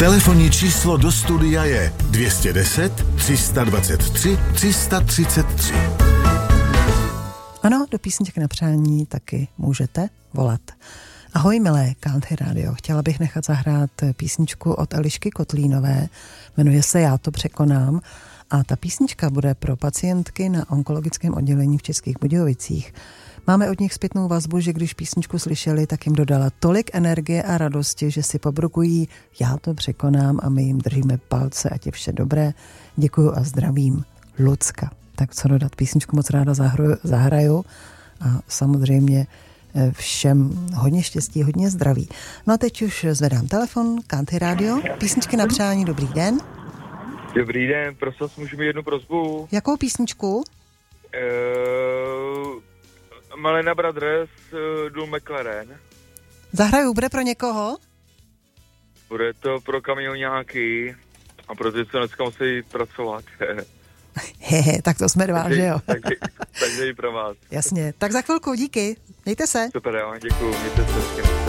Telefonní číslo do studia je 210 323 333. Ano, do písniček na přání taky můžete volat. Ahoj milé Country Radio, chtěla bych nechat zahrát písničku od Elišky Kotlínové, jmenuje se Já to překonám a ta písnička bude pro pacientky na onkologickém oddělení v Českých Budějovicích. Máme od nich zpětnou vazbu, že když písničku slyšeli, tak jim dodala tolik energie a radosti, že si pobrukují Já to překonám a my jim držíme palce, ať je vše dobré. Děkuju a zdravím. Lucka. Tak co dodat, písničku moc ráda zahraju a samozřejmě všem hodně štěstí, hodně zdraví. No a teď už zvedám telefon, Country Radio, písničky na přání, dobrý den. Dobrý den, prosím, můžu mít jednu prosbu? Jakou písničku? Malena Brothers, Důl McLaren. Zahraju, bude pro někoho? Bude to pro kamioňáky a pro ty, co dneska musí pracovat. Hehe, tak to jsme dva, že jo? Takže i pro vás. Jasně, tak za chvilku, díky, mějte se. Super, jo, děkuju, mějte se.